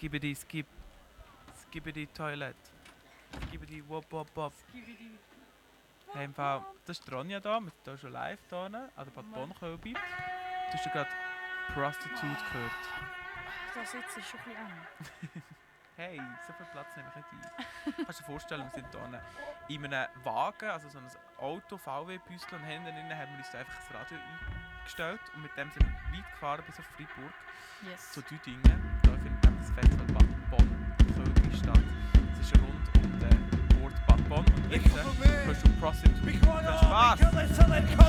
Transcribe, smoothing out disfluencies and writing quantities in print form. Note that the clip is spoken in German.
Skibidi Toilet. Skibidi Wop Wop Wop. Skibidi. Hey, im Fall, das ist Ronja da, wir sind hier schon live hier an der Bad Bonn-Kölbi. Du hast ja gerade Prostitute gehört. Das jetzt ist schon ein bisschen eng. Hey, so viel Platz nehme ich nicht ein. Kannst du dir vorstellen, wir sind hier in einem Wagen, also so ein Auto, VW-Büssel, und hinten drin haben wir uns da einfach das Radio eingestellt und mit dem sind wir weit gefahren bis auf Freiburg, zu Düdingen. Da findet das Festival Bad Bonn-Kölbi statt. Es ist rund um den Ort Bad Bonn und jetzt hörst du Prostitute. Viel Spaß!